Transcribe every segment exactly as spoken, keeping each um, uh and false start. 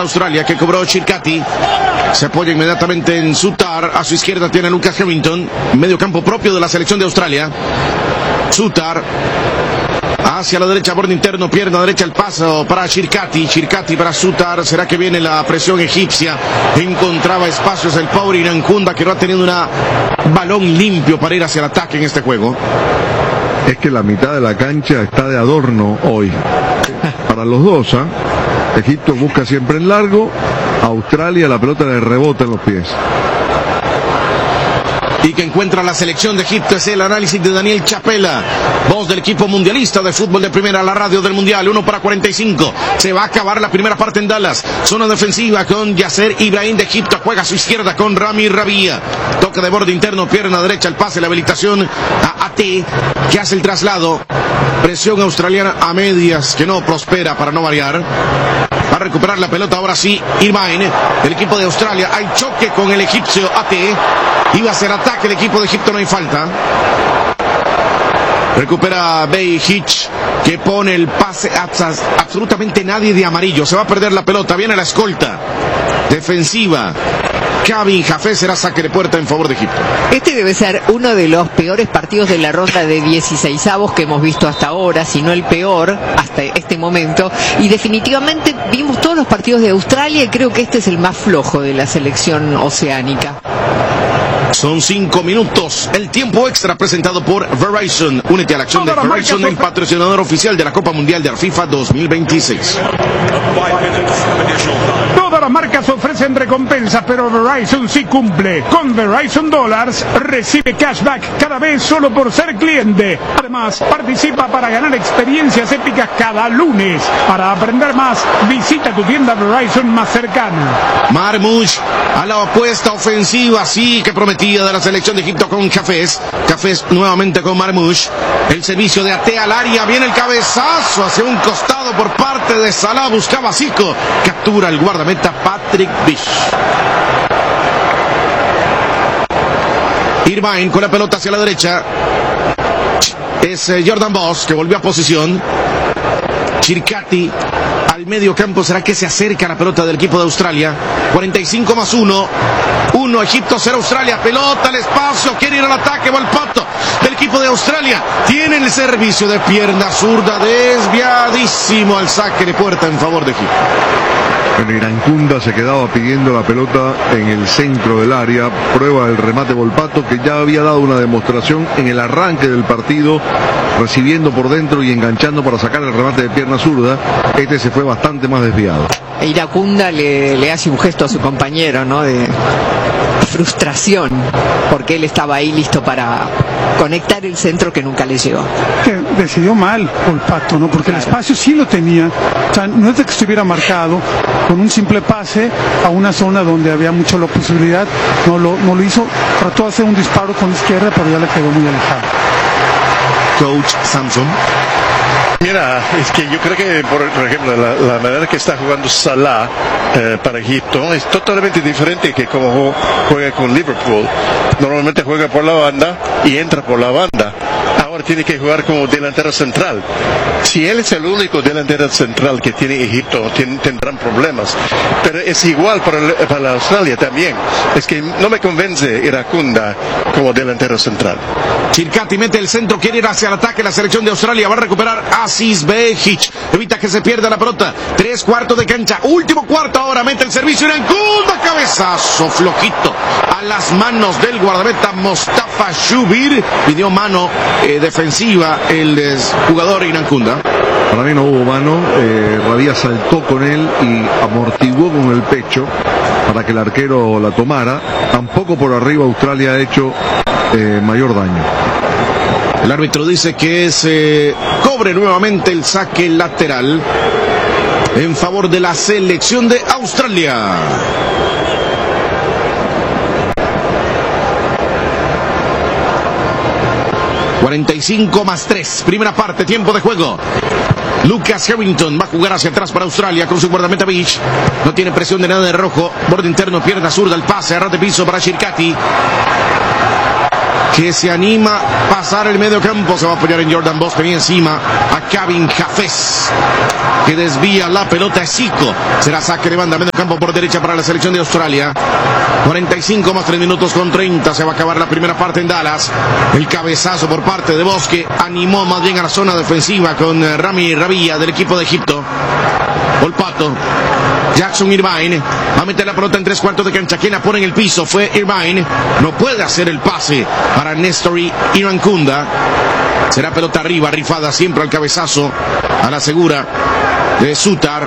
para Australia, que cobró Chircati. Se apoya inmediatamente en Sutar. A su izquierda tiene a Lucas Hamilton, medio campo propio de la selección de Australia. Sutar hacia la derecha, borde interno, pierna derecha, el paso para Chircati. Chircati para Sutar. ¿Será que viene la presión egipcia? Encontraba espacios el pobre Inankunda, que no ha tenido un balón limpio para ir hacia el ataque en este juego. Es que la mitad de la cancha está de adorno hoy para los dos, ¿eh? Egipto busca siempre en largo, Australia la pelota le rebota en los pies. Y que encuentra la selección de Egipto es el análisis de Daniel Chapela, voz del equipo mundialista de fútbol de primera, la radio del mundial. Uno para cuarenta y cinco, se va a acabar la primera parte en Dallas. Zona defensiva con Yasser Ibrahim de Egipto, juega a su izquierda con Rami Rabia. Toque de borde interno, pierna derecha, el pase, la habilitación a A T, que hace el traslado. Presión australiana a medias, que no prospera para no variar. Va a recuperar la pelota ahora sí Irvine, el equipo de Australia. Hay choque con el egipcio A T. Iba a hacer ataque el equipo de Egipto, no hay falta. Recupera Bay Hitch, que pone el pase a absolutamente nadie de amarillo. Se va a perder la pelota, viene la escolta defensiva. Kevin Jafé, será saque de puerta en favor de Egipto. Este debe ser uno de los peores partidos de la ronda de dieciseisavos que hemos visto hasta ahora, si no el peor hasta este momento. Y definitivamente vimos todos los partidos de Australia y creo que este es el más flojo de la selección oceánica. Son cinco minutos, el tiempo extra presentado por Verizon. Únete a la acción de Verizon, el patrocinador oficial de la Copa Mundial de la FIFA dos mil veintiséis. Todas las marcas ofrecen recompensas, pero Verizon sí cumple. Con Verizon Dollars recibe cashback cada vez solo por ser cliente. Además, participa para ganar experiencias épicas cada lunes. Para aprender más, visita tu tienda Verizon más cercana. Marmoush a la apuesta ofensiva, sí, que prometía de la selección de Egipto con Cafés. Cafés nuevamente con Marmoush. El servicio de A T al área, viene el cabezazo hacia un costado por parte de Salah. Buscaba Zico, captura el guardameta Patrick Bish. Irvine con la pelota hacia la derecha. Es eh, Jordan Boss, que volvió a posición. Chircati al medio campo. ¿Será que se acerca la pelota del equipo de Australia? cuarenta y cinco más uno. uno Egipto, cero Australia. Pelota al espacio. Quiere ir al ataque. Va el pato del equipo de Australia. Tiene el servicio de pierna zurda. Desviadísimo al saque de puerta en favor de Egipto. Pero Inankunda se quedaba pidiendo la pelota en el centro del área. Prueba el remate Volpato, que ya había dado una demostración en el arranque del partido, recibiendo por dentro y enganchando para sacar el remate de pierna zurda. Este se fue bastante más desviado. Iracunda le, le hace un gesto a su compañero, ¿no? De frustración, porque él estaba ahí listo para conectar el centro que nunca le llegó. Que decidió mal Volpato, ¿no? Porque claro, el espacio sí lo tenía. O sea, no es de que estuviera marcado, con un simple pase a una zona donde había mucho la posibilidad, no lo, no lo hizo. Trató de hacer un disparo con la izquierda, pero ya le quedó muy alejado. Coach Samson. Mira, es que yo creo que, por, por ejemplo, la, la manera que está jugando Salah eh, para Egipto es totalmente diferente que como juega con Liverpool. Normalmente juega por la banda y entra por la banda. Ahora tiene que jugar como delantero central. Si él es el único delantero central que tiene Egipto, tiene, tendrán problemas. Pero es igual para, para la Australia también. Es que no me convence Iracunda como delantero central. Chircati mete el centro, quiere ir hacia el ataque. La selección de Australia va a recuperar Aziz Behic. Evita que se pierda la pelota. Tres cuartos de cancha. Último cuarto ahora. Mete el servicio. Inankunda, cabezazo flojito a las manos del guardameta Mostafa Shubir. Pidió mano eh, defensiva el eh, jugador Inankunda. Para mí no hubo mano. Eh, Rabia saltó con él y amortiguó con el pecho para que el arquero la tomara. Tampoco por arriba Australia ha hecho eh, mayor daño. El árbitro dice que se cobre nuevamente el saque lateral en favor de la selección de Australia. cuarenta y cinco más tres, primera parte, tiempo de juego. Lucas Harrington va a jugar hacia atrás para Australia con su guardameta Beach. No tiene presión de nada de rojo. Borde interno, pierna zurda, el pase, a ras de piso para Chircati. que se anima a pasar el medio campo. Se va a apoyar en Jordan Bosch, tenía encima a Kevin Jafés, que desvía la pelota. Es Zico. Será saque de banda, medio campo por derecha para la selección de Australia. cuarenta y cinco más tres minutos con treinta. Se va a acabar la primera parte en Dallas. El cabezazo por parte de Bosch, que animó más bien a la zona defensiva con Rami Rabia del equipo de Egipto. Volpato. Jackson Irvine va a meter la pelota en tres cuartos de cancha. Quien la pone en el piso fue Irvine. No puede hacer el pase para Nestori Irankunda. Será pelota arriba, rifada siempre al cabezazo, a la segura de Sutar.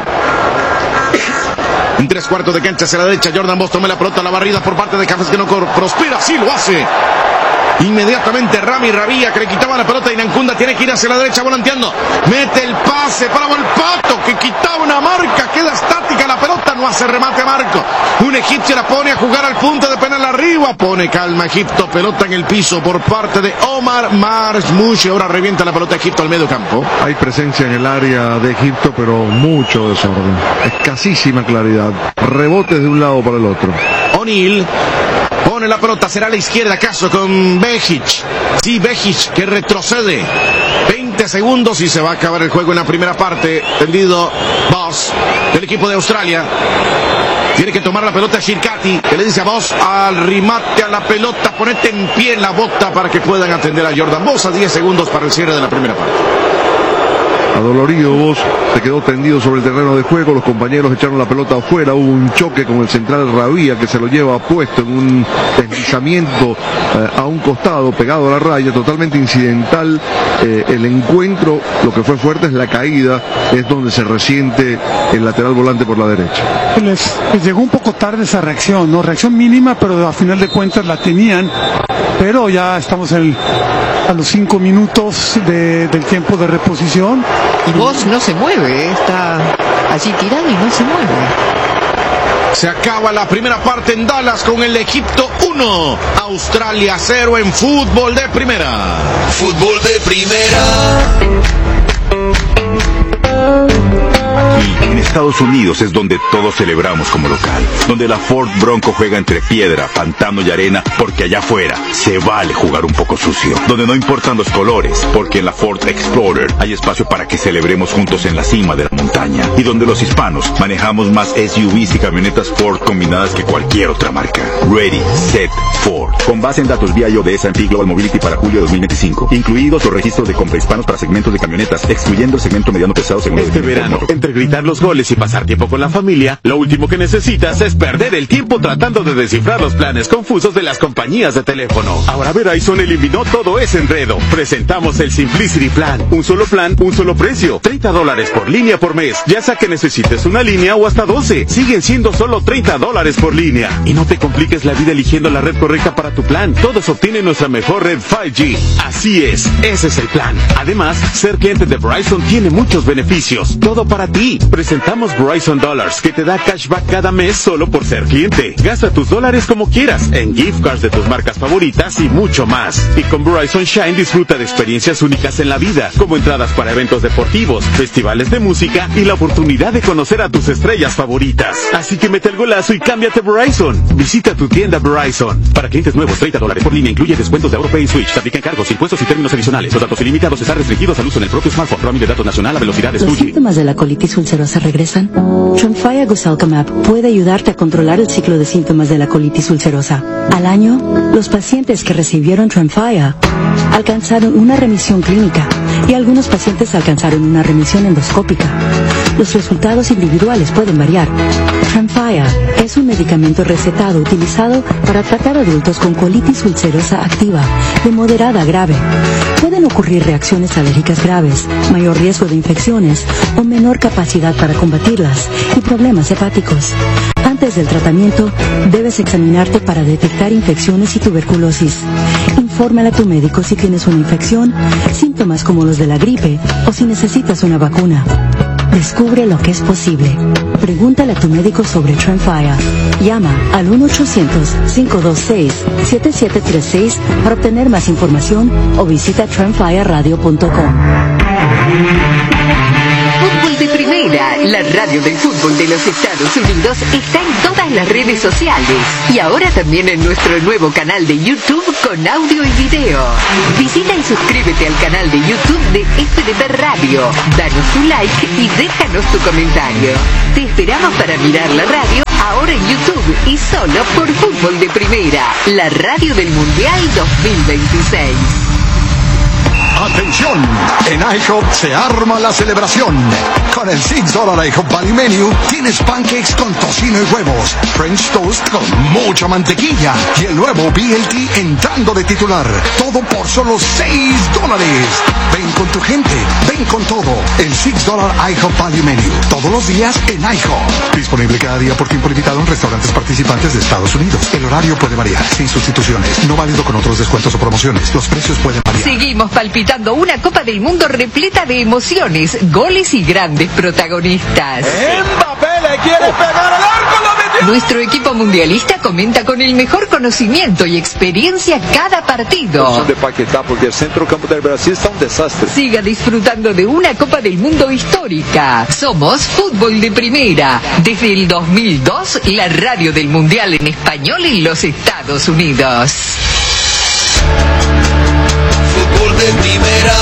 En tres cuartos de cancha hacia la derecha, Jordan Bosch toma la pelota, la barrida por parte de Cafés, que no prospera, sí lo hace. Inmediatamente Rami Rabia, que le quitaba la pelota, y Irankunda tiene que ir hacia la derecha volanteando. Mete el pase para Volpato, que quitaba una marca, queda estática la pelota, no hace remate a marco. Un egipcio la pone a jugar al punto de penal arriba, pone calma Egipto, pelota en el piso por parte de Omar Marmoush. Ahora revienta la pelota Egipto al medio campo. Hay presencia en el área de Egipto, pero mucho desorden, escasísima claridad, rebotes de un lado para el otro. O'Neal pone la pelota, será a la izquierda, acaso con Behic. Sí, Behic, que retrocede. veinte segundos y se va a acabar el juego en la primera parte. Tendido Bosch del equipo de Australia. Tiene que tomar la pelota Shirkati, que le dice a Bosch, al remate a la pelota, ponete en pie en la bota para que puedan atender a Jordan Bosch. A diez segundos para el cierre de la primera parte. Adolorido, Bosch se quedó tendido sobre el terreno de juego. Los compañeros echaron la pelota afuera. Hubo un choque con el central Rabia, que se lo lleva puesto en un deslizamiento eh, a un costado, pegado a la raya, totalmente incidental. Eh, el encuentro, lo que fue fuerte es la caída, es donde se resiente el lateral volante por la derecha. Les, les llegó un poco tarde esa reacción, ¿no? Reacción mínima, pero a final de cuentas la tenían. Pero ya estamos en, a los cinco minutos de, del tiempo de reposición. Y Bosch no se mueve, está allí tirado y no se mueve. Se acaba la primera parte en Dallas con el Egipto uno, Australia cero en fútbol de primera. Fútbol de primera. Aquí, en Estados Unidos, es donde todos celebramos como local, donde la Ford Bronco juega entre piedra, pantano y arena, porque allá afuera se vale jugar un poco sucio, donde no importan los colores, porque en la Ford Explorer hay espacio para que celebremos juntos en la cima de la montaña, y donde los hispanos manejamos más S U Vs y camionetas Ford combinadas que cualquier otra marca. Ready, Set, Ford. Con base en datos vía I O de S and P Global Mobility para julio de dos mil veinticinco, incluidos los registros de compra hispanos para segmentos de camionetas, excluyendo el segmento mediano pesado según este verano. Entre gritar los goles y pasar tiempo con la familia, lo último que necesitas es perder el tiempo tratando de descifrar los planes confusos de las compañías de teléfono. Ahora Verizon eliminó todo ese enredo. Presentamos el Simplicity Plan. Un solo plan, un solo precio. treinta dólares por línea por mes. Ya sea que necesites una línea o hasta doce. Siguen siendo solo treinta dólares por línea. Y no te compliques la vida eligiendo la red correcta para tu plan. Todos obtienen nuestra mejor red cinco G. Así es, ese es el plan. Además, ser cliente de Verizon tiene muchos beneficios. Todo para ti. Presentamos Verizon Dollars, que te da cashback cada mes solo por ser cliente. Gasta tus dólares como quieras, en gift cards de tus marcas favoritas y mucho más. Y con Verizon Shine disfruta de experiencias únicas en la vida, como entradas para eventos deportivos, festivales de música y la oportunidad de conocer a tus estrellas favoritas. Así que mete el golazo y cámbiate Verizon. Visita tu tienda Verizon. Para clientes nuevos, treinta dólares por línea incluye descuentos de AuroPay y Switch. Se aplican cargos, impuestos y términos adicionales. Los datos ilimitados están restringidos al uso en el propio smartphone. Roaming de datos nacional a velocidades ¿Los dos G. síntomas de la colitis ulcerosa regresan? Tremfya Gosalcamab puede ayudarte a controlar el ciclo de síntomas de la colitis ulcerosa. Al año, los pacientes que recibieron Tremfya alcanzaron una remisión clínica y algunos pacientes alcanzaron una remisión endoscópica. Los resultados individuales pueden variar. Tremfya es un medicamento recetado utilizado para tratar adultos con colitis ulcerosa activa de moderada a grave. Pueden ocurrir reacciones alérgicas graves, mayor riesgo de infecciones o menor capacidad para combatirlas y problemas hepáticos. Antes del tratamiento, debes examinarte para detectar infecciones y tuberculosis. Infórmale a tu médico si tienes una infección, síntomas como los de la gripe o si necesitas una vacuna. Descubre lo que es posible. Pregúntale a tu médico sobre Tremfya. Llama al uno ochocientos, cinco dos seis, siete siete tres seis para obtener más información o visita tremfya radio punto com. Fútbol de Primera, la radio del fútbol de los Estados Unidos, está en todas las redes sociales y ahora también en nuestro nuevo canal de YouTube con audio y video. Visita y suscríbete al canal de YouTube de F D P Radio, danos tu like y déjanos tu comentario. Te esperamos para mirar la radio ahora en YouTube y solo por Fútbol de Primera, la radio del Mundial dos mil veintiséis. ¡Atención! En IHOP se arma la celebración. Con el seis dólares IHOP Value Menu tienes pancakes con tocino y huevos, French toast con mucha mantequilla y el nuevo B L T entrando de titular. Todo por solo seis dólares. Ven con tu gente, ven con todo. El seis dólares IHOP Value Menu. Todos los días en IHOP. Disponible cada día por tiempo limitado en restaurantes participantes de Estados Unidos. El horario puede variar, sin sustituciones. No válido con otros descuentos o promociones. Los precios pueden variar. Seguimos palpitando una Copa del Mundo repleta de emociones, goles y grandes protagonistas. Mbappé le quiere pegar al arco, lo metió. Nuestro equipo mundialista comenta con el mejor conocimiento y experiencia cada partido. De Paquetá, porque el centrocampo del Brasil está un desastre. Siga disfrutando de una Copa del Mundo histórica. Somos Fútbol de Primera. Desde el dos mil dos, la radio del Mundial en español en los Estados Unidos. Fútbol de Primera.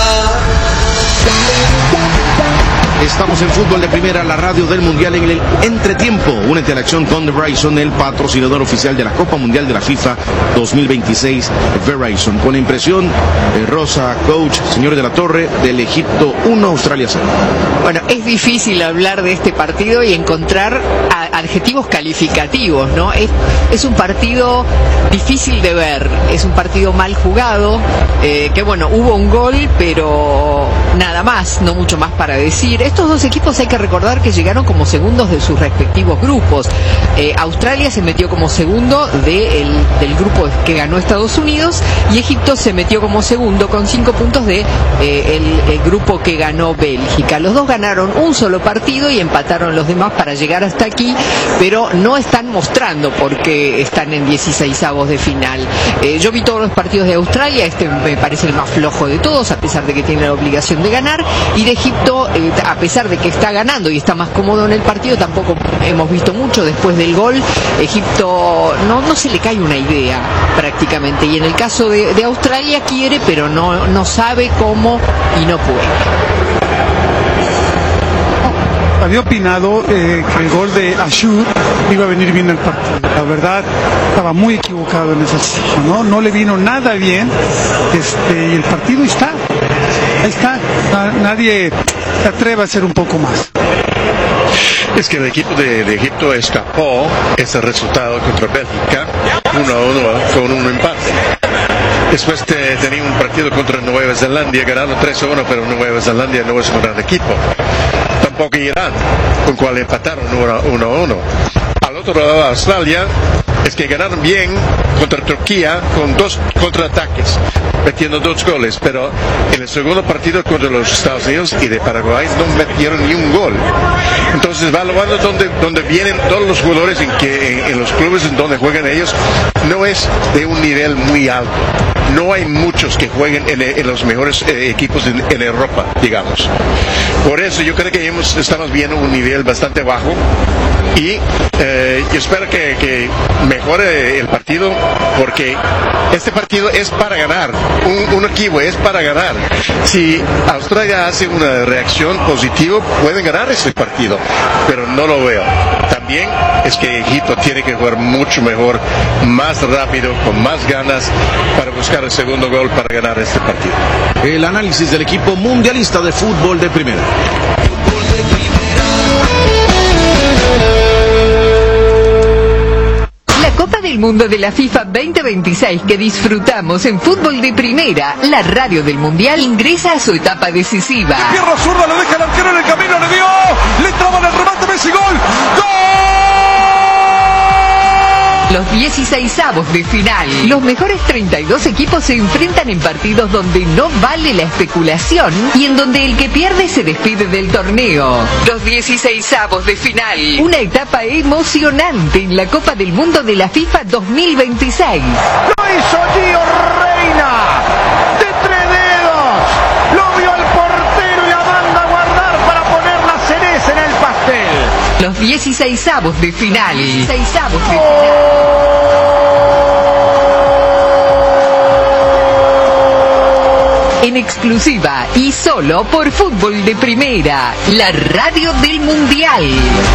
Estamos en Fútbol de Primera, la radio del Mundial en el entretiempo. Únete a la acción con Verizon, el patrocinador oficial de la Copa Mundial de la FIFA dos mil veintiséis. Verizon, con la impresión eh, Rosa, coach, señor de la Torre, del Egipto uno, Australia cero. Bueno, es difícil hablar de este partido y encontrar a, adjetivos calificativos, ¿no? Es, es un partido difícil de ver, es un partido mal jugado, eh, que bueno, hubo un gol, pero nada más, no mucho más para decir. Estos dos equipos hay que recordar que llegaron como segundos de sus respectivos grupos. Eh, Australia se metió como segundo de el, del grupo que ganó Estados Unidos y Egipto se metió como segundo con cinco puntos de eh, el, el grupo que ganó Bélgica. Los dos ganaron un solo partido y empataron los demás para llegar hasta aquí, pero no están mostrando porque están en dieciseisavos de final. Eh, yo vi todos los partidos de Australia, este me parece el más flojo de todos, a pesar de que tiene la obligación de ganar, y de Egipto, eh, a pesar de que está ganando y está más cómodo en el partido, tampoco hemos visto mucho después del gol. Egipto no, no se le cae una idea prácticamente, y en el caso de, de Australia quiere, pero no, no sabe cómo y no puede. Había opinado eh, que el gol de Ashur iba a venir bien al partido. La verdad, estaba muy equivocado en esa situación, ¿no? No le vino nada bien, este, y el partido está. Ahí está. Nadie se atreve a hacer un poco más. Es que el equipo de, de Egipto escapó ese resultado contra Bélgica, uno a uno con un empate. Después te, tenía un partido contra Nueva Zelanda, ganaron tres a uno, pero Nueva Zelanda no es un gran equipo. Tampoco Irán, con cual empataron uno a uno. Al otro lado, Australia, es que ganaron bien contra Turquía con dos contraataques, metiendo dos goles, pero en el segundo partido contra los Estados Unidos y de Paraguay no metieron ni un gol. Entonces, evaluando donde, donde vienen todos los jugadores en, que, en, en los clubes en donde juegan ellos, no es de un nivel muy alto. No hay muchos que jueguen en, en los mejores eh, equipos en, en Europa, digamos. Por eso yo creo que hemos, estamos viendo un nivel bastante bajo y eh, yo espero que, que mejore el partido, porque este partido es para ganar, un, un equipo es para ganar. Si Australia hace una reacción positiva, pueden ganar este partido, pero no lo veo. También es que Egipto tiene que jugar mucho mejor, más rápido, con más ganas, para buscar el segundo gol para ganar este partido. El análisis del equipo mundialista de Fútbol de Primera. Fútbol de La Copa del Mundo de la FIFA veinte veintiséis que disfrutamos en Fútbol de Primera, la radio del Mundial, ingresa a su etapa decisiva. De pierna zurda, le deja el arquero en el camino, le dio, le traban el remate, Messi, gol, ¡gol! Los dieciseisavos de final. Los mejores treinta y dos equipos se enfrentan en partidos donde no vale la especulación y en donde el que pierde se despide del torneo. Los dieciseisavos de final. Una etapa emocionante en la Copa del Mundo de la FIFA dos mil veintiséis. Lo hizo Gio Reina, de tres dedos, lo vio el portero y la manda a guardar para poner la cereza en los dieciseisavos de final. dieciseisavos de final. En exclusiva y solo por Fútbol de Primera, la radio del Mundial.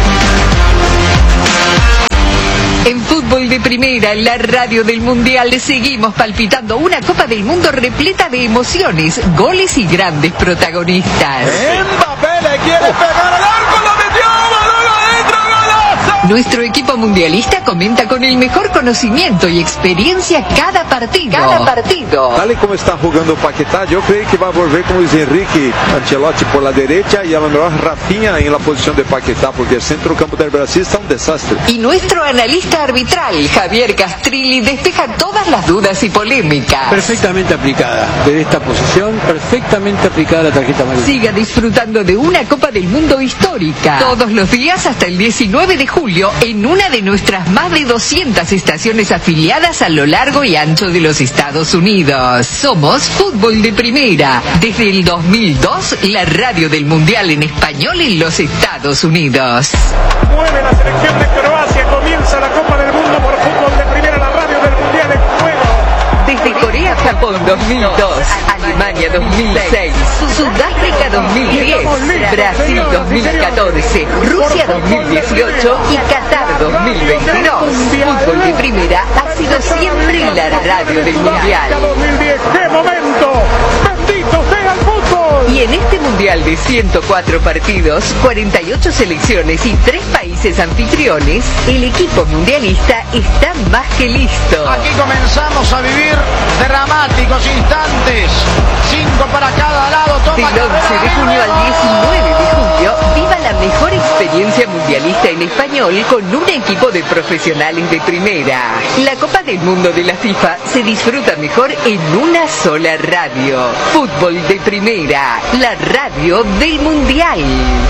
En Fútbol de Primera, la radio del Mundial, seguimos palpitando una Copa del Mundo repleta de emociones, goles y grandes protagonistas. Mbappé le quiere pegar al arco, lo metió, balón adentro, golazo. Nuestro equipo mundialista comenta con el mejor conocimiento y experiencia cada partido. Cada partido. Tal y como está jugando Paquetá, yo creo que va a volver con Luis Enrique Ancelotti por la derecha y a lo mejor Rafinha en la posición de Paquetá, porque el centro campo del Brasil está un desastre. Y nuestro analista arbitral, Javier Castrilli, despeja todas las dudas y polémicas. Perfectamente aplicada. De esta posición, perfectamente aplicada la tarjeta amarilla. Siga disfrutando de una Copa del Mundo histórica. Todos los días hasta el diecinueve de julio en una de nuestras más de doscientas estaciones afiliadas a lo largo y ancho de los Estados Unidos. Somos Fútbol de Primera. Desde el dos mil dos, la radio del Mundial en español en los Estados Unidos. Mueve la selección de Croacia, comienza la Copa del Mundo por Fútbol de Primera, la radio del Mundial en juego. Desde Corea-Japón dos mil dos, Alemania dos mil seis, Sudáfrica dos mil diez, Brasil dos mil catorce, Rusia dos mil dieciocho y Qatar dos mil veintidós. Fútbol de Primera ha sido siempre la radio del Mundial. dos mil diez, ¡qué momento! ¡Bendito sea el fútbol! Y en este Mundial de ciento cuatro partidos, cuarenta y ocho selecciones y tres países anfitriones, el equipo mundialista está más que listo. Aquí comenzamos a vivir dramáticos instantes. Cinco para cada lado. Toma Del once de junio al diecinueve de julio, viva la mejor experiencia mundialista en español con un equipo de profesionales de primera. La Copa del Mundo de la FIFA se disfruta mejor en una sola radio. Fútbol de Primera, la radio del Mundial.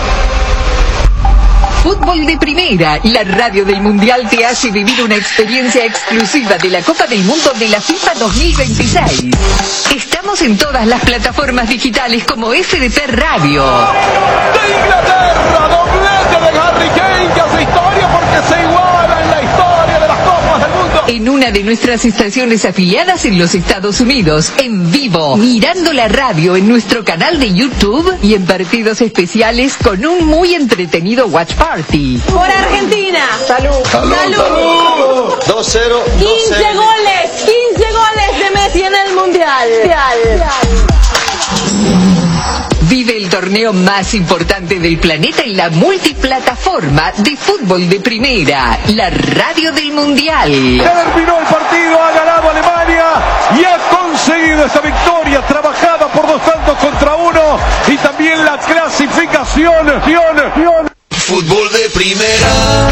Fútbol de Primera, la radio del Mundial te hace vivir una experiencia exclusiva de la Copa del Mundo de la FIFA dos mil veintiséis. Estamos en todas las plataformas digitales como F D P Radio. De Inglaterra, doblete de Harry Kane, que hace historia porque se iguala en la historia de las Copas del Mundo. En una de nuestras estaciones afiliadas en los Estados Unidos, en vivo, mirando la radio en nuestro canal de YouTube y en partidos especiales con un muy entretenido Watch Party. Por Argentina. Salud. Salud. Salud. dos cero. quince goles. quince goles de Messi en el Mundial. Vive el torneo más importante del planeta en la multiplataforma de Fútbol de Primera, la radio del Mundial. Terminó el partido, ha ganado Alemania y ha conseguido esa victoria trabajada por dos tantos contra uno y también la clasificación. Fútbol de Primera.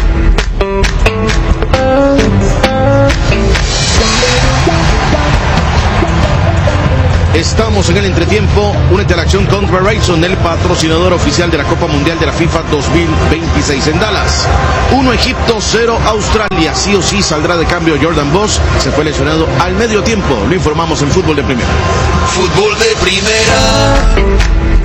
Estamos en el entretiempo. Únete a la acción con Verizon, el patrocinador oficial de la Copa Mundial de la FIFA dos mil veintiséis en Dallas. uno Egipto, cero Australia. Sí o sí saldrá de cambio Jordan Bosch. Se fue lesionado al medio tiempo. Lo informamos en Fútbol de Primera. Fútbol de Primera.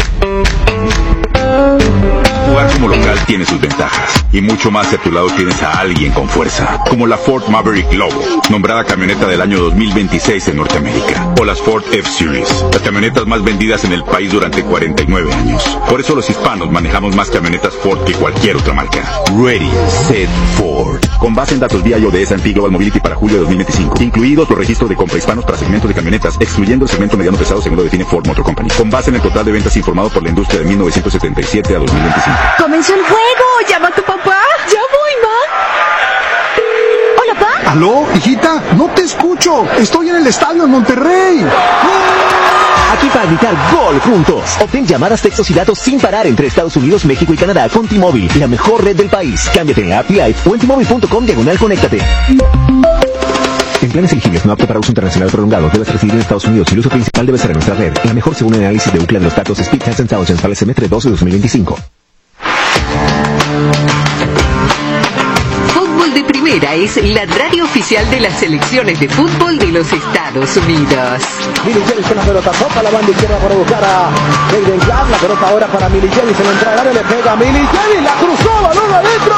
Jugar como local tiene sus ventajas, y mucho más si a tu lado tienes a alguien con fuerza, como la Ford Maverick Lobo, nombrada camioneta del año dos mil veintiséis en Norteamérica, o las Ford F-Series, las camionetas más vendidas en el país durante cuarenta y nueve años. Por eso los hispanos manejamos más camionetas Ford que cualquier otra marca. Ready, Set, Ford. Con base en datos vía I O D S and P Global Mobility para julio de dos mil veinticinco, incluidos los registros de compra hispanos para segmentos de camionetas, excluyendo el segmento mediano pesado según lo define Ford Motor Company. Con base en el total de ventas informado por la industria de mil novecientos setenta y siete a dos mil veinticinco. Comenzó el juego. Llama a tu papá. Ya voy, ma. Hola, pa. ¿Aló, hijita? No te escucho. Estoy en el estadio en Monterrey. Aquí para gritar gol juntos. Obtén llamadas, textos y datos sin parar entre Estados Unidos, México y Canadá con T-Mobile, la mejor red del país. Cámbiate en App Live o en T Mobile punto com diagonal conéctate. En planes elegibles no apto para uso internacional prolongado, debes residir en Estados Unidos y el uso principal debe ser en nuestra red. La mejor según el análisis de Ookla de los datos Speed Test Intelligence para el semestre doce de dos mil veinticinco. Fútbol de Primera. Primera es la radio oficial de las selecciones de fútbol de los Estados Unidos. Milly Jelly con la pelota, toca la banda izquierda para buscar a Hayden Clark. La pelota ahora para Milly Jelly, se lo entra al área, le pega a Milly Jelly, la cruzó, balón adentro,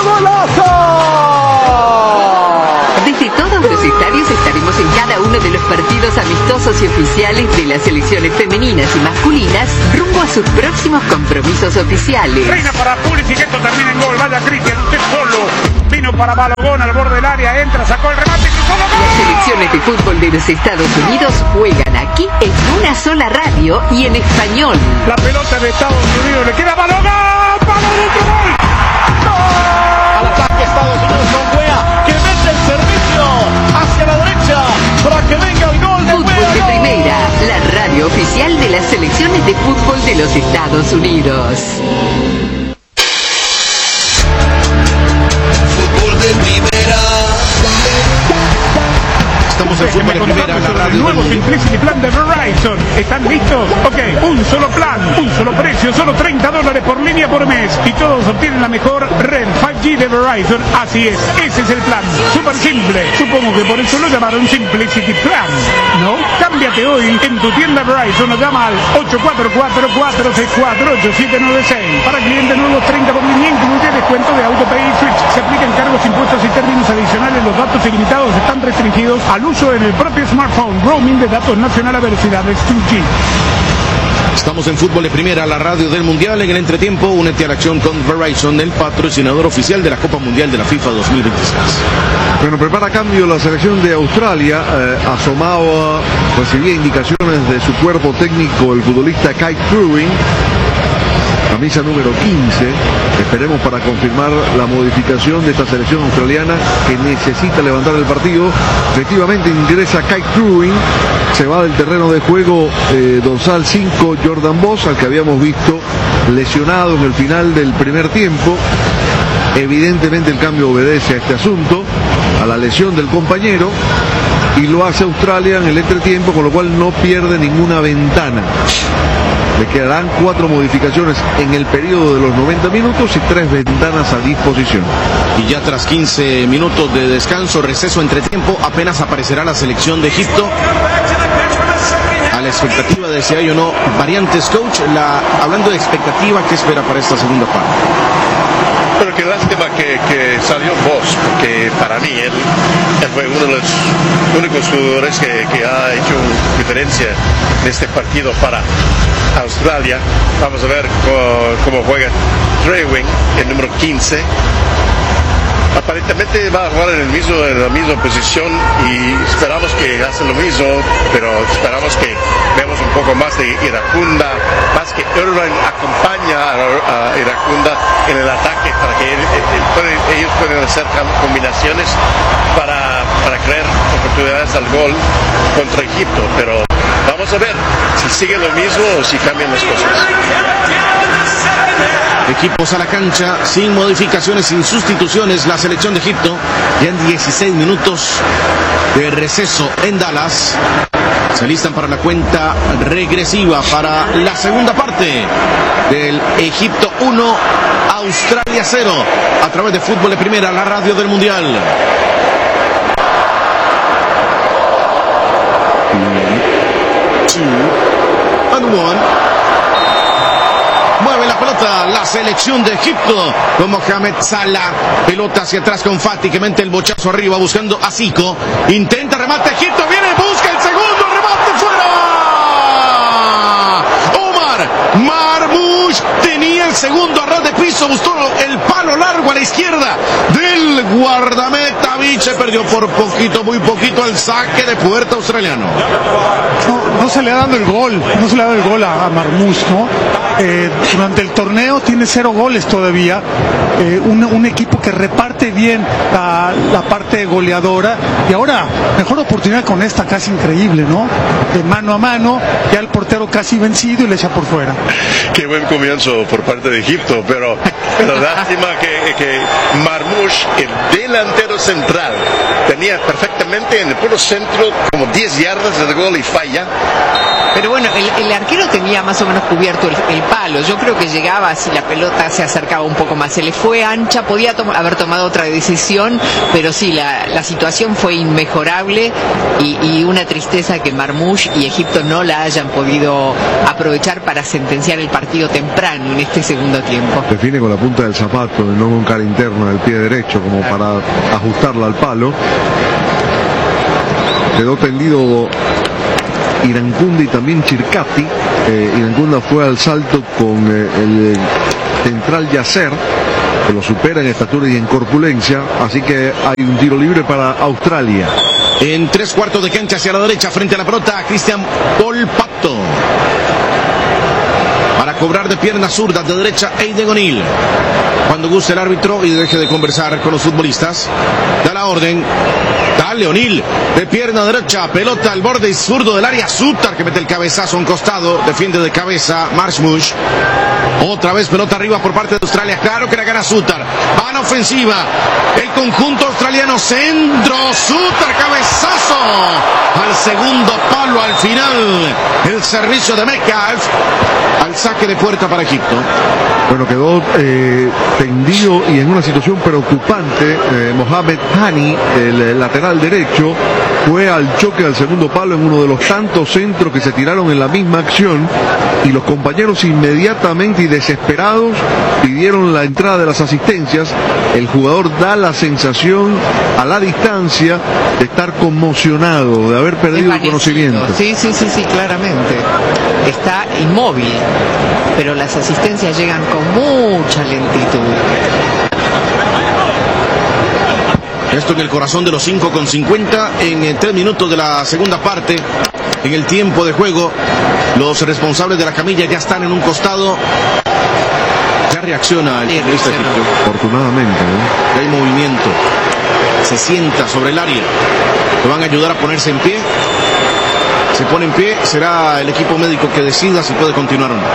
golazo. Desde todos los estadios estaremos en cada uno de los partidos amistosos y oficiales de las selecciones femeninas y masculinas rumbo a sus próximos compromisos oficiales. Reina para Pulisic, esto termina en gol. Vaya Cristian, usted solo. Vino para Balogón al borde del área, entra, sacó el remate y cruzó la gol. Las selecciones de fútbol de los Estados Unidos juegan aquí en una sola radio y en español. La pelota de Estados Unidos le queda a Balogón. ¡Palo dentro, gol! Al ataque Estados Unidos con Wea, que mete el servicio hacia la derecha para que venga el gol de Fútbol Wea, de ¡gol! Primera, la radio oficial de las selecciones de fútbol de los Estados Unidos. Fútbol de primera. Estamos en Fútbol de Primera, la radio. El nuevo Simplicity Plan de Verizon. ¿Están listos? Ok, un solo plan, un solo precio, solo treinta dólares por línea por mes. Y todos obtienen la mejor red cinco G de Verizon. Así es, ese es el plan. Súper simple. Supongo que por eso lo llamaron Simplicity Plan, ¿no? Cámbiate hoy en tu tienda Verizon o llama al ocho cuatro cuatro, cuatro seis cuatro, ocho siete nueve seis. Para clientes nuevos, treinta por línea, incluye descuento de AutoPay y Switch. Se aplican cargos, impuestos y términos adicionales. Los datos ilimitados están restringidos al uso en el propio smartphone. Roaming de datos nacional a velocidades dos G. Estamos en Fútbol de Primera, la radio del Mundial. En el entretiempo, únete a la acción con Verizon, el patrocinador oficial de la Copa Mundial de la FIFA dos mil veintiséis. Bueno, prepara cambio la selección de Australia. Eh, asomaba, recibía indicaciones de su cuerpo técnico el futbolista Kai Crewin. Camisa número quince. Esperemos para confirmar la modificación de esta selección australiana que necesita levantar el partido. Efectivamente ingresa Kai Crewin. Se va del terreno de juego eh, dorsal cinco Jordan Boss, al que habíamos visto lesionado en el final del primer tiempo. Evidentemente el cambio obedece a este asunto, a la lesión del compañero, y lo hace Australia en el entretiempo, con lo cual no pierde ninguna ventana. Le quedarán cuatro modificaciones en el periodo de los noventa minutos y tres ventanas a disposición. Y ya tras quince minutos de descanso, receso, entretiempo, apenas aparecerá la selección de Egipto. A la expectativa de si hay o no variantes, coach. La, hablando de expectativa, ¿qué espera para esta segunda parte? Pero qué lástima que, que salió Boss, porque para mí él, él fue uno de los únicos jugadores que, que ha hecho diferencia en este partido para Australia. Vamos a ver cómo, cómo juega Crewin, el número quince. Aparentemente va a jugar en, el mismo, en la misma posición y esperamos que hace lo mismo, pero esperamos que veamos un poco más de Iracunda, más que Irvine acompaña a, a Iracunda en el ataque para que él, él, pueden, ellos puedan hacer combinaciones para, para crear oportunidades al gol contra Egipto, pero vamos a ver si sigue lo mismo o si cambian las cosas. Equipos a la cancha, sin modificaciones, sin sustituciones. La selección de Egipto, ya en dieciséis minutos de receso en Dallas, se alistan para la cuenta regresiva para la segunda parte del Egipto uno, Australia cero, a través de Fútbol de Primera, la radio del Mundial. Two and one. Mueve la pelota la selección de Egipto con Mohamed Salah. Pelota hacia atrás con Fati, que mete el bochazo arriba buscando a Zico. Intenta remate Egipto, viene, busca el segundo, remate fuera. Omar Marmoush tenía el segundo a ras de piso, buscó el palo largo a la izquierda del guardameta. Viche perdió por poquito, muy poquito el saque de puerta australiano. No, no se le ha dado el gol, no se le ha dado el gol a, a Marmoush, ¿no? Eh, durante el torneo tiene cero goles todavía, eh, un, un equipo que reparte bien la, la parte goleadora, y ahora mejor oportunidad con esta, casi increíble, ¿no? De mano a mano, ya el portero casi vencido y le echa por fuera. Qué buen comienzo por parte de Egipto, pero, pero lástima que, que Marmoush, el delantero central, tenía perfectamente en el puro centro como diez yardas del gol y falla. Pero bueno, el, el arquero tenía más o menos cubierto el, el palo. Yo creo que llegaba, si la pelota se acercaba un poco más. Se le fue ancha, podía to haber tomado otra decisión, pero sí, la, la situación fue inmejorable y, y una tristeza que Marmoush y Egipto no la hayan podido aprovechar para sentenciar el partido temprano en este segundo tiempo. Define con la punta del zapato, no con cara interna del pie derecho, como para ajustarla al palo. Quedó tendido Irankunda y también Chircati. Eh, Irankunda fue al salto con eh, el central Yasser, que lo supera en estatura y en corpulencia, así que hay un tiro libre para Australia. En tres cuartos de cancha hacia la derecha, frente a la pelota, Cristian Volpato. Para cobrar de pierna zurda, de derecha, Aiden O'Neill. Cuando guste el árbitro y deje de conversar con los futbolistas, da la orden. Dale, O'Neill, de pierna derecha, pelota al borde zurdo del área. Sutar, que mete el cabezazo a un costado, defiende de cabeza Marmoush. Otra vez pelota arriba por parte de Australia. Claro que la gana Sutar. Van ofensiva. El conjunto australiano, centro. Sutar, cabezazo. Al segundo palo al final. El servicio de Metcalf. Al saque de puerta para Egipto. Bueno, quedó eh, tendido y en una situación preocupante. Eh, Mohamed Hani, el lateral derecho, fue al choque al segundo palo en uno de los tantos centros que se tiraron en la misma acción, y los compañeros inmediatamente y desesperados pidieron la entrada de las asistencias. El jugador da la sensación a la distancia de estar conmocionado, de haber perdido el conocimiento. Sí, sí, sí, sí, claramente. Está inmóvil, pero las asistencias llegan con mucha lentitud. Esto en el corazón de los cinco con cincuenta, en tres minutos de la segunda parte. En el tiempo de juego, los responsables de la camilla ya están en un costado. Ya reacciona el futbolista egipcio. Afortunadamente, ¿eh? Ya hay movimiento. Se sienta sobre el área. Le van a ayudar a ponerse en pie. Se pone en pie, será el equipo médico que decida si puede continuar o no.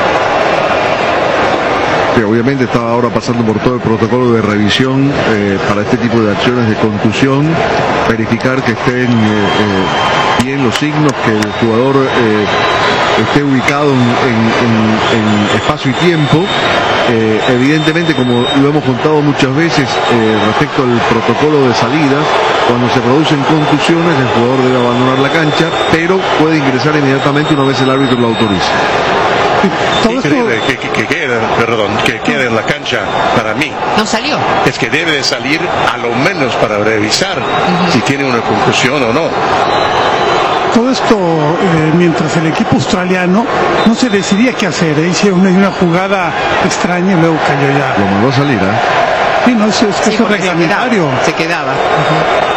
Sí, obviamente está ahora pasando por todo el protocolo de revisión eh, para este tipo de acciones de contusión, verificar que estén eh, eh, bien los signos, que el jugador eh, esté ubicado en, en, en espacio y tiempo. Eh, evidentemente, como lo hemos contado muchas veces eh, respecto al protocolo de salidas, cuando se producen contusiones el jugador debe abandonar la cancha, pero puede ingresar inmediatamente una vez el árbitro lo autorice. Increíble que, que, que, quede, perdón, que quede en la cancha. Para mí no salió. Es que debe de salir a lo menos para revisar uh-huh. si tiene una concusión o no. Todo esto eh, mientras el equipo australiano no se decidía qué hacer, ¿eh? Hicieron una, una jugada extraña y luego cayó ya. Lo mandó a salir, ¿eh? Sí, no, es, es que sí, es reglamentario. Se quedaba. Uh-huh.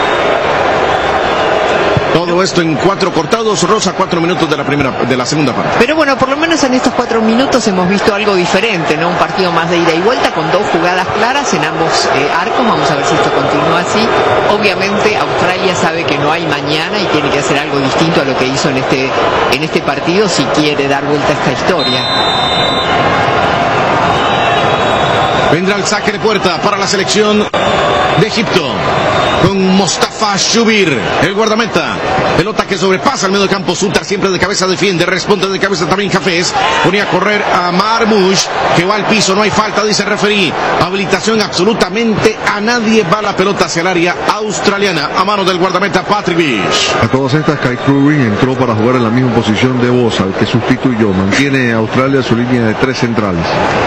Todo esto en cuatro cortados, Rosa, cuatro minutos de la primera, de la segunda parte. Pero bueno, por lo menos en estos cuatro minutos hemos visto algo diferente, ¿no? Un partido más de ida y vuelta con dos jugadas claras en ambos eh, arcos. Vamos a ver si esto continúa así. Obviamente Australia sabe que no hay mañana y tiene que hacer algo distinto a lo que hizo en este, en este partido si quiere dar vuelta a esta historia. Vendrá el saque de puerta para la selección de Egipto con Mostafa Shubir, el guardameta. Pelota que sobrepasa el medio campo. Sutar siempre de cabeza defiende, responde de cabeza también Jafés. Ponía a correr a Marmoush, que va al piso, no hay falta, dice el referí. Habilitación absolutamente a nadie. Va la pelota hacia el área australiana a mano del guardameta Patrick Beach. A todas estas, Kai Crubin entró para jugar en la misma posición de Bosa, el que sustituyó. Mantiene a Australia su línea de tres centrales.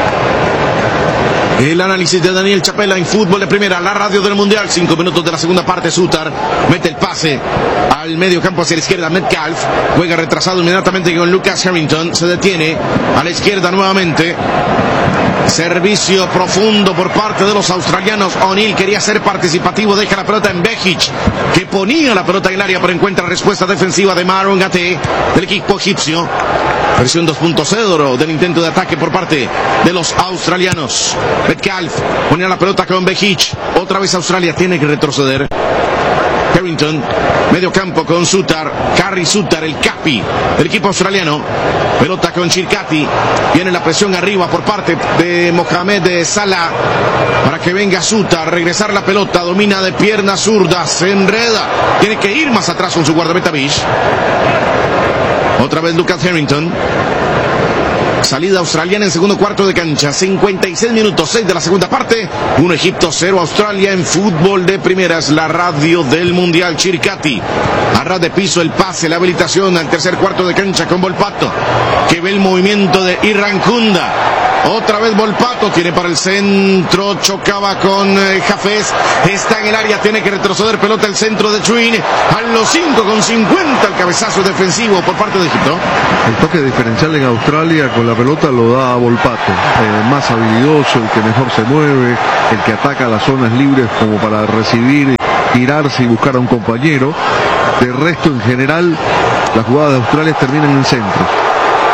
El análisis de Daniel Chapela en Fútbol de Primera, la radio del Mundial. Cinco minutos de la segunda parte. Sutar mete el pase al medio campo hacia la izquierda. Metcalf juega retrasado inmediatamente con Lucas Harrington. Se detiene a la izquierda nuevamente. Servicio profundo por parte de los australianos. O'Neill quería ser participativo. Deja la pelota en Behic, que ponía la pelota en el área, pero encuentra respuesta defensiva de Marouane Gate del equipo egipcio. Versión dos punto cero del intento de ataque por parte de los australianos. Metcalf ponía la pelota con Behic. Otra vez Australia tiene que retroceder. Harrington, medio campo con Sutar, Carry Sutar, el capi del equipo australiano. Pelota con Chircati. Viene la presión arriba por parte de Mohamed Salah para que venga Sutar, regresar la pelota, domina de pierna zurda, se enreda, tiene que ir más atrás con su guardameta Bish. Otra vez Lucas Harrington. Salida australiana en segundo cuarto de cancha. cincuenta y seis minutos, seis de la segunda parte. uno Egipto, cero Australia en fútbol de primeras. La radio del Mundial. Chiricati. A ras de piso el pase, la habilitación al tercer cuarto de cancha con Volpato, que ve el movimiento de Irrancunda. Otra vez Volpato, tiene para el centro, chocaba con eh, Jafés, está en el área, tiene que retroceder, pelota al centro de Chuin, a los cinco con cincuenta el cabezazo defensivo por parte de Egipto. El toque diferencial en Australia con la pelota lo da a Volpato, el más habilidoso, el que mejor se mueve, el que ataca las zonas libres como para recibir, tirarse y buscar a un compañero. De resto, en general, las jugadas de Australia terminan en centro.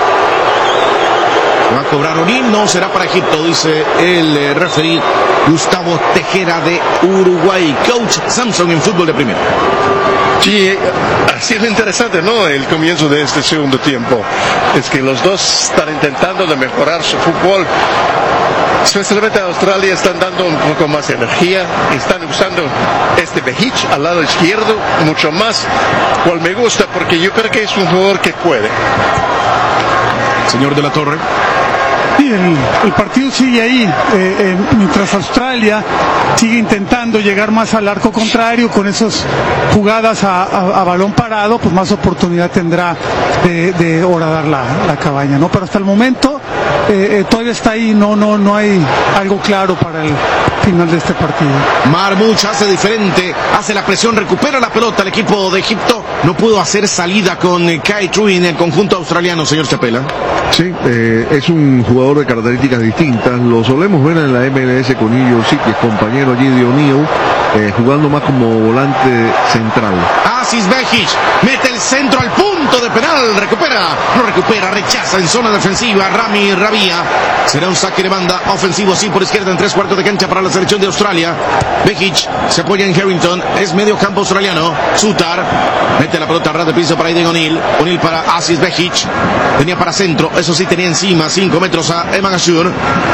Va a cobrar O'Neill, no será para Egipto, dice el eh, referee Gustavo Tejera de Uruguay. Coach Samson en fútbol de primera. Sí, ha sido interesante, ¿no? El comienzo de este segundo tiempo. Es que los dos están intentando de mejorar su fútbol. Especialmente a Australia están dando un poco más de energía. Están usando este Behic al lado izquierdo mucho más, cual me gusta porque yo creo que es un jugador que puede. Señor de la Torre. Sí, el, el partido sigue ahí, eh, eh, mientras Australia sigue intentando llegar más al arco contrario con esas jugadas a, a, a balón parado, pues más oportunidad tendrá de, de horadar la, la cabaña, ¿no? Pero hasta el momento eh, eh, todavía está ahí, no, no, no hay algo claro para el final de este partido. Marmouch hace diferente, hace la presión, recupera la pelota el equipo de Egipto. No pudo hacer salida con eh, Kai Trui en el conjunto australiano, señor Chapela. Sí, eh, es un jugador de características distintas. Lo solemos ver en la M L S con Illo sí, que es compañero allí de O'Neill, eh, jugando más como volante central. Aziz Behic mete el centro al punto de penal, recupera, no recupera, rechaza en zona defensiva Rami Rabia. Será un saque de banda ofensivo, sí, por izquierda en tres cuartos de cancha para la selección de Australia. Behic se apoya en Harrington, es medio campo australiano. Sutar mete la pelota a ras de piso para Aiden O'Neill. O'Neill para Aziz Behic, tenía para centro, eso sí, tenía encima cinco metros a Eman Ashur.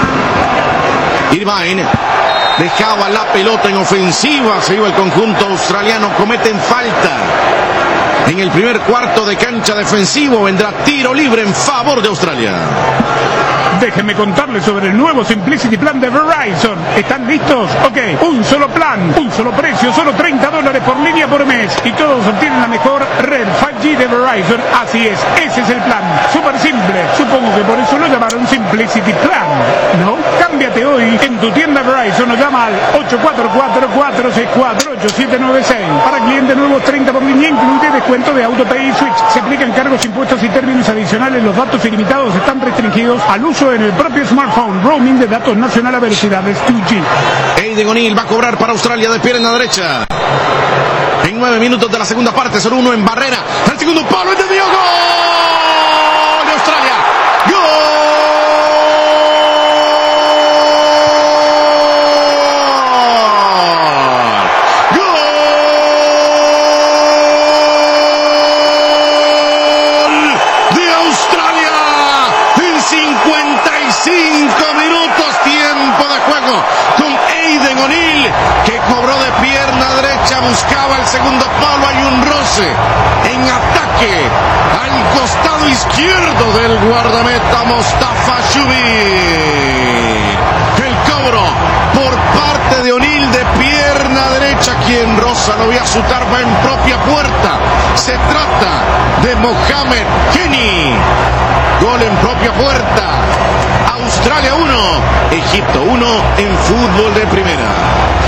Irvine dejaba la pelota en ofensiva, se iba el conjunto australiano, cometen falta. En el primer cuarto de cancha defensivo vendrá tiro libre en favor de Australia. Déjenme contarles sobre el nuevo Simplicity Plan de Verizon. ¿Están listos? Ok, un solo plan, un solo precio, solo treinta dólares por línea por mes. Y todos obtienen la mejor red cinco G de Verizon. Así es, ese es el plan. Súper simple. Supongo que por eso lo llamaron Simplicity Plan, ¿no? Cámbiate hoy en tu tienda Verizon o llama al ocho cuatro cuatro, cuatro seis cuatro, ocho siete nueve seis. Para clientes nuevos, treinta por línea, incluye descuento de AutoPay y Switch. Se aplican cargos, impuestos y términos adicionales. Los datos ilimitados están restringidos al uso en el propio smartphone. Roaming de datos nacional a velocidades dos G. Aiden O'Neill va a cobrar para Australia de pierna derecha. En nueve minutos de la segunda parte, solo uno en barrera. El segundo palo es de Diego. ¡Gol de Australia! ¡Gol! Que cobró de pierna derecha, buscaba el segundo palo, hay un roce en ataque al costado izquierdo del guardameta Mostafa Shubir. El cobro por parte de O'Neill de pierna derecha, quien roza lo ve a su tarba en propia puerta. Se trata de Mohamed Kenny. Gol en propia puerta. Australia uno, Egipto uno en fútbol de primera.